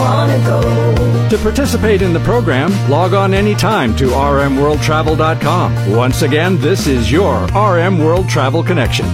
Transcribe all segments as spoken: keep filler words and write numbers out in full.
want to go. To participate in the program, log on anytime to r m world travel dot com. Once again, this is your R M World Travel Connection.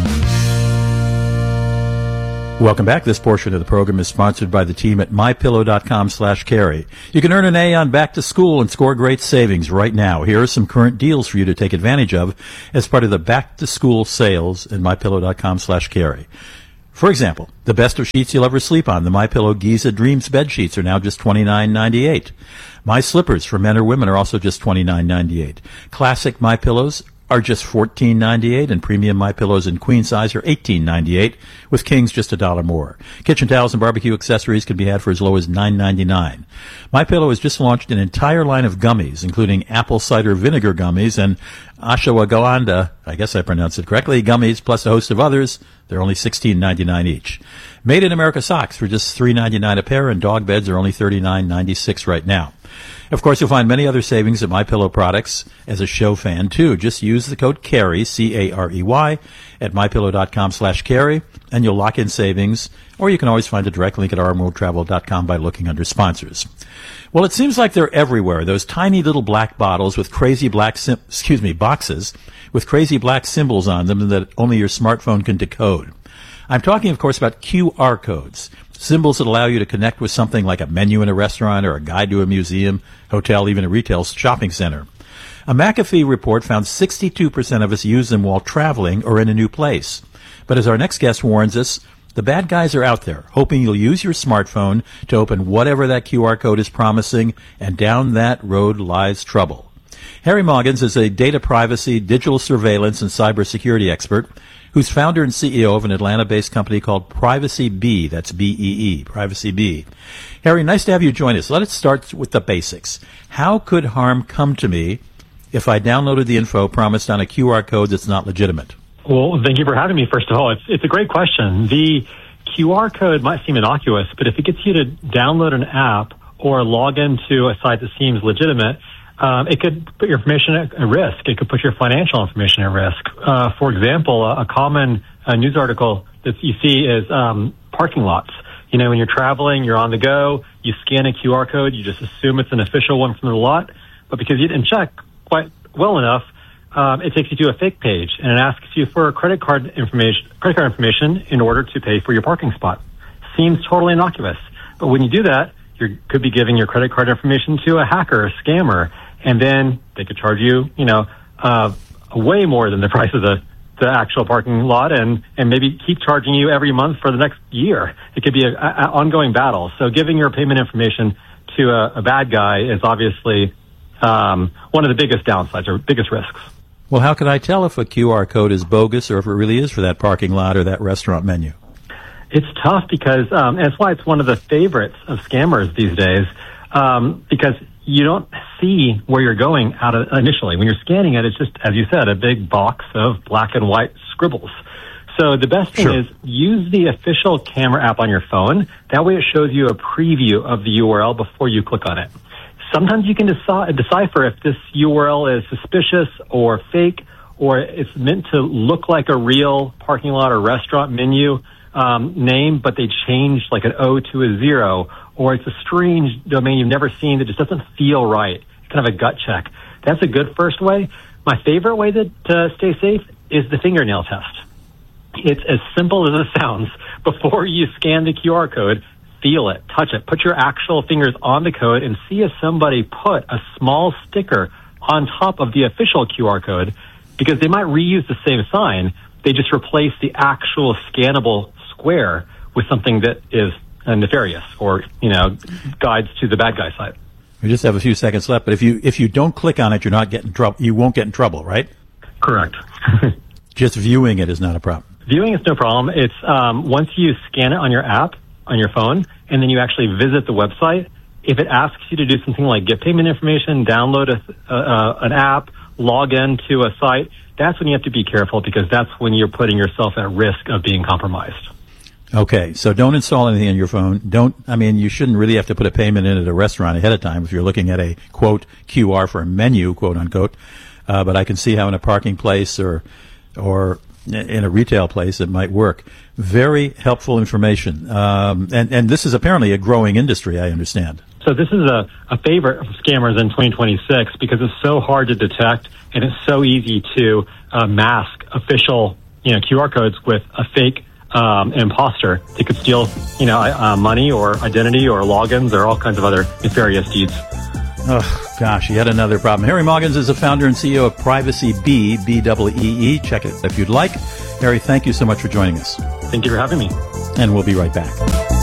Welcome back. This portion of the program is sponsored by the team at my pillow dot com slash carry. You can earn an A on back to school and score great savings right now. Here are some current deals for you to take advantage of as part of the back to school sales at my pillow dot com slash carry. For example, the best of sheets you'll ever sleep on, the MyPillow Giza Dreams bed sheets, are now just twenty-nine ninety-eight. My slippers for men or women are also just twenty-nine ninety-eight. Classic MyPillows are just fourteen ninety-eight, and premium MyPillows in queen size are eighteen ninety-eight, with kings just a dollar more. Kitchen towels and barbecue accessories can be had for as low as nine ninety-nine. MyPillow has just launched an entire line of gummies, including apple cider vinegar gummies and ashwagandha, I guess I pronounced it correctly, gummies, plus a host of others. They're only sixteen ninety-nine each. Made in America socks for just three ninety-nine a pair, and dog beds are only thirty-nine ninety-six right now. Of course, you'll find many other savings at MyPillow products as a show fan, too. Just use the code CARRY, C A R E Y, at my pillow dot com slash carry, and you'll lock in savings, or you can always find a direct link at r m world travel dot com by looking under sponsors. Well, it seems like they're everywhere, those tiny little black bottles with crazy black, sim- excuse me, boxes with crazy black symbols on them that only your smartphone can decode. I'm talking, of course, about Q R codes. Symbols that allow you to connect with something like a menu in a restaurant or a guide to a museum, hotel, even a retail shopping center. A McAfee report found sixty-two percent of us use them while traveling or in a new place. But as our next guest warns us, the bad guys are out there, hoping you'll use your smartphone to open whatever that Q R code is promising, and down that road lies trouble. Harry Moggins is a data privacy, digital surveillance, and cybersecurity expert who's founder and C E O of an Atlanta-based company called Privacy Bee. That's B E E, Privacy Bee. Harry, nice to have you join us. Let us start with the basics. How could harm come to me if I downloaded the info promised on a Q R code that's not legitimate? Well, thank you for having me, first of all. It's, it's a great question. The Q R code might seem innocuous, but if it gets you to download an app or log into a site that seems legitimate, Um, it could put your information at risk. It could put your financial information at risk. Uh, for example, a, a common uh, news article that you see is um, parking lots. You know, when you're traveling, you're on the go, you scan a Q R code, you just assume it's an official one from the lot, but because you didn't check quite well enough, um, it takes you to a fake page, and it asks you for credit card information, credit card information in order to pay for your parking spot. Seems totally innocuous, but when you do that, you could be giving your credit card information to a hacker, a scammer, and then they could charge you, you know, uh, way more than the price of the, the actual parking lot, and, and maybe keep charging you every month for the next year. It could be an ongoing battle. So giving your payment information to a, a bad guy is obviously um, one of the biggest downsides or biggest risks. Well, how can I tell if a Q R code is bogus or if it really is for that parking lot or that restaurant menu? It's tough because, um, and that's why it's one of the favorites of scammers these days, um, because you don't see where you're going out of initially. When you're scanning it, it's just, as you said, a big box of black and white scribbles. So the best thing Sure. is use the official camera app on your phone. That way it shows you a preview of the U R L before you click on it. Sometimes you can deci- decipher if this U R L is suspicious or fake, or it's meant to look like a real parking lot or restaurant menu um, name, but they changed like an O to a zero, or it's a strange domain you've never seen that just doesn't feel right. Kind of a gut check. That's a good first way. My favorite way to, to stay safe is the fingernail test. It's as simple as it sounds. Before you scan the Q R code, feel it, touch it, put your actual fingers on the code and see if somebody put a small sticker on top of the official Q R code, because they might reuse the same sign. They just replace the actual scannable square with something that is uh, nefarious or, you know, guides to the bad guy side. We just have a few seconds left, but if you if you don't click on it, you're not getting trouble. You won't get in trouble, right? Correct. Just viewing it is not a problem. Viewing is no problem. It's um, once you scan it on your app, on your phone, and then you actually visit the website, if it asks you to do something like get payment information, download a, uh, an app, log into a site, that's when you have to be careful, because that's when you're putting yourself at risk of being compromised. Okay, so don't install anything on your phone. Don't, I mean, you shouldn't really have to put a payment in at a restaurant ahead of time if you're looking at a, quote, Q R for a menu, quote unquote. Uh, but I can see how in a parking place or, or in a retail place, it might work. Very helpful information. Um, and, and this is apparently a growing industry, I understand. So this is a, a favorite of scammers in twenty twenty-six because it's so hard to detect and it's so easy to uh, mask official, you know, Q R codes with a fake um, imposter that could steal, you know, uh, money or identity or logins or all kinds of other nefarious deeds. Oh, gosh, yet another problem. Harry Moggins is the founder and C E O of Privacy Bee, B E E E. Check it if you'd like. Harry, thank you so much for joining us. Thank you for having me. And we'll be right back.